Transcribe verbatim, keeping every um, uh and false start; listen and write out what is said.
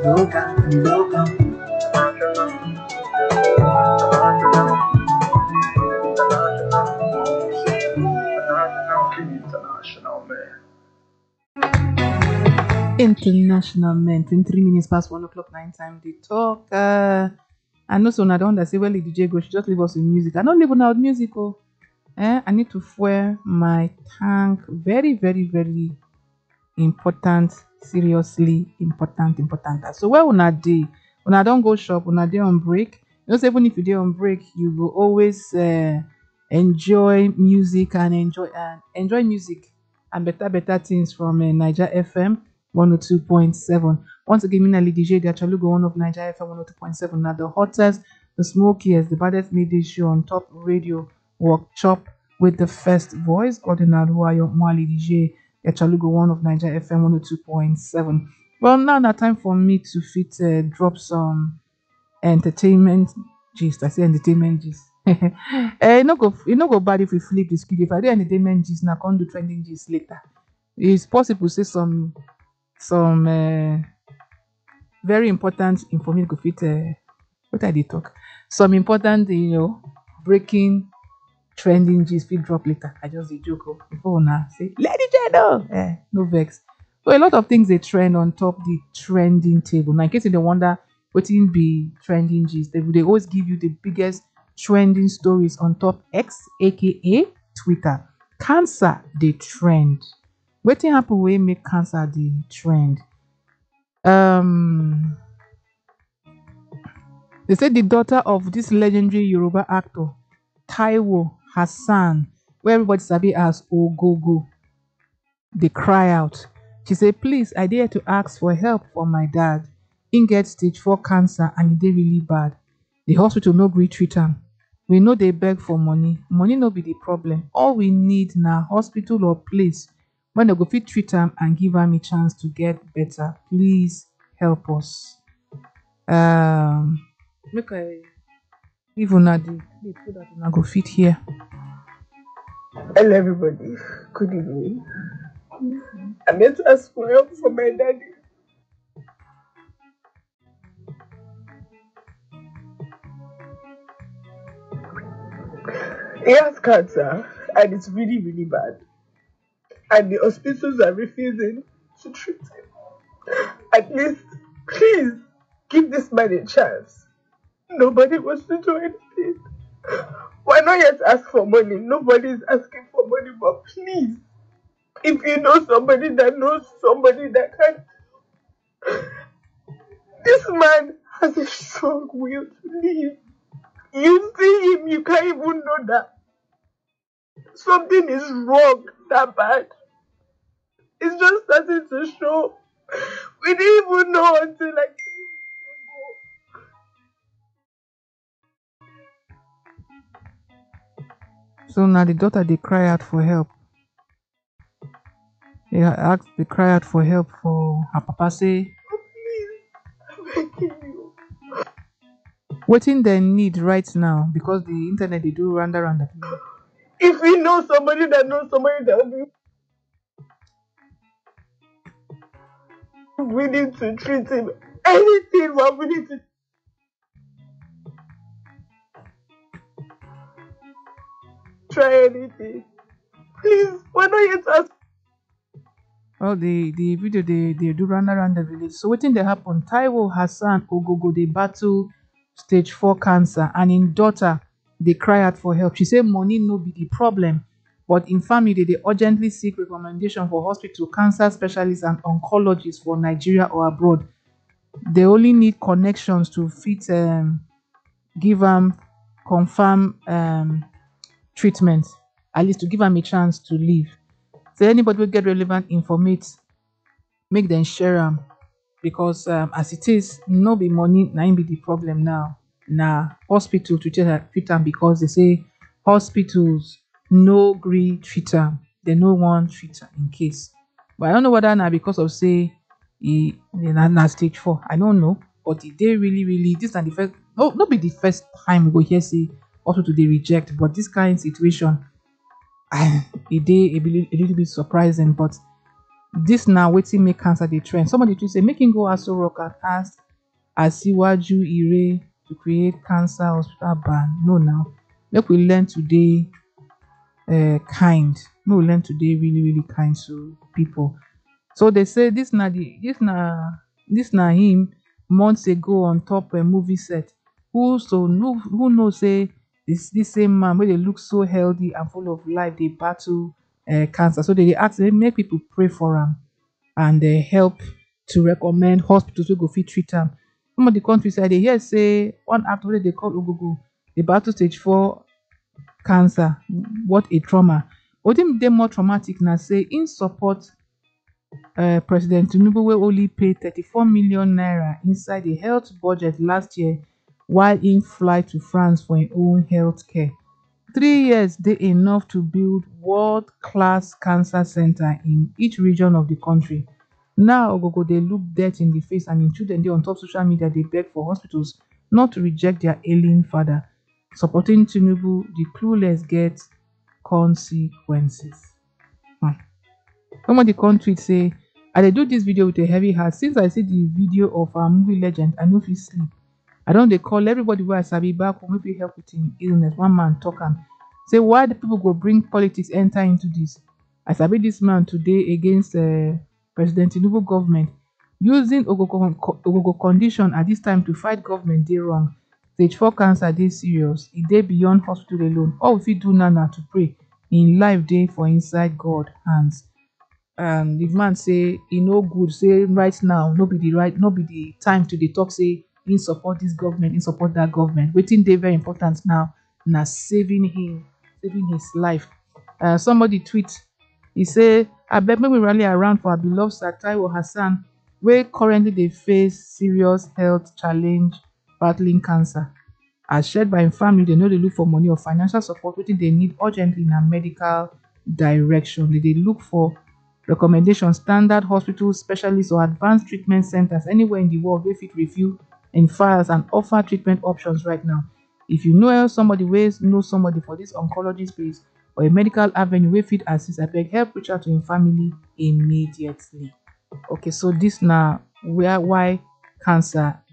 Local, local. International man. International men. twenty-three minutes past one o'clock nine time. They talk. Uh, I know so now don't say, well, the D J go, she just leave us with music. I don't leave without music. Oh. Eh, I need to fuel my tank. Very, very, very important. Seriously important, important. So where una day? When I don't go shop, when I day on break. You know, say even if you day on break, you will always uh, enjoy music and enjoy and enjoy music and better, better things from uh, Niger F M one oh two point seven. Once again, me D J, the actually go one of Niger F M one oh two point seven. Now the hottest, the smokiest, the baddest midday show on top radio workshop with the first voice. Ordinary Wayo Mwali D J, the actually go one of Niger F M one oh two point seven. Well, now that time for me to fit uh, drop some entertainment gist. I say entertainment gist. Eh, no go, it no go bad if we flip the script. If I do entertainment gist, now can't do trending gist later. It's possible say some some uh, very important information go fit. Uh, what I did talk? Some important, you know, breaking trending gist fit drop later. I just did joke oh, before now say Lady Jado. Eh, no vex. So a lot of things they trend on top the trending table. Now, in case you don't wonder what in be trending gist, they, they always give you the biggest trending stories on top X, aka Twitter. Cancer they trend. Wetin happen wey make cancer the trend? Um, they say the daughter of this legendary Yoruba actor Taiwo Hassan, where everybody sabi as Ogogo, they cry out. She said, "Please, I dare to ask for help for my dad. He get stage four cancer and it dey really bad. The hospital no gree treat am. We know they beg for money. Money no be the problem. All we need na hospital or place when they go fit treat am and give am a chance to get better. Please help us." Um, make I give una the clip so that una go fit here. Hello, everybody. Good evening. I'm here to ask for help for my daddy. He has cancer and it's really, really bad. And the hospitals are refusing to treat him. At least, please give this man a chance. Nobody wants to do anything. Why not yet ask for money? Nobody is asking for money, but please, if you know somebody that knows somebody that can, this man has a strong will to live. You see him, you can't even know that something is wrong that bad. It's just starting to show. We didn't even know until like three weeks ago. So now the daughter they cry out for help. They ask, they cry out for help for her papa say, "Oh, please, I'm begging you." Waiting they need right now because the internet they do randa randa. If we know somebody that knows somebody that will be willing to treat him, anything we're willing to try anything. Please, why not yet ask? Oh, the the video they they do run around the village. So waiting they happen. Taiwo Hassan Ogogo they battle stage four cancer, and in daughter they cry out for help. She said money no be the problem, but in family they urgently seek recommendation for hospital, cancer specialists, and oncologists for Nigeria or abroad. They only need connections to fit um, give them confirm um, treatment, at least to give them a chance to live. So anybody will get relevant informate, make them share them, because um, as it is, no be money, na be the problem now. Nah, hospital to treat them because they say hospitals no gree treat them. They no one treat them in case. But I don't know whether now because of say he na, na stage four. I don't know, but they really really this is the first. No, not be the first time we go here say hospital they reject, but this kind of situation. It did a, a little bit surprising, but This now wetin make cancer dey trend. Somebody tweet say make him go Aso Rock and ask Asiwaju Ire to create cancer hospital ban. No now. Make we learn to dey uh, kind. Make we learn to dey really really kind to people. So they say this na the this na this na him months ago on top a movie set. Who so who, who knows say this this same man wey dey look so healthy and full of life dey battle uh, cancer. So they dey ask say make people pray for am and uh, help to recommend hospitals wey go fit treat am. Some of the countries I dey hear say one actor wey dey call Ogogo dey battle stage four cancer. What a trauma. Wetin dey more traumatic na say in support uh, President Tinubu wey only pay thirty-four million naira inside the health budget last year while im fly to France for im own health care. Three years dey enough to build world-class cancer center in each region of the country. Now Ogogo dey look death in the face and im children dey on top social media dey beg for hospitals not to reject their ailing father. Supporting Tinubu, the clueless get consequences. Hmm. Somebody come tweet say, I dey do this video with a heavy heart. Since I see the video of our movie legend, I no fit sleep. I don dey call everybody wey I sabi back home wey fit help with im illness. One man talk am. Say why the people go bring politics enter into this? I sabi this man today against uh, President Tinubu government. Using Ogogo, Ogogo condition at this time to fight government dey wrong. Stage four cancer dey serious. E dey beyond hospital alone. All we fit do now na to pray. Im life dey for inside God hands. And the man say e no good. Say right now no be the right, no be the time to dey talk say in support this government, in support that government. Wetin dey very important now na saving him, saving his life. Uh, somebody tweet. He say, abeg make we rally around for our beloved Sir Taiwo Hassan wey currently dey face serious health challenge battling cancer. As shared by im family, they no dey look for money or financial support. Wetin they need urgently na medical direction. They dey look for recommendations, standard hospitals, specialists or advanced treatment centers anywhere in the world wey fit review in files and offer treatment options right now. If you know somebody wey know somebody for this oncology space or a medical avenue wey fit assist, abeg help reach out to im family immediately. Okay, so this na where why cancer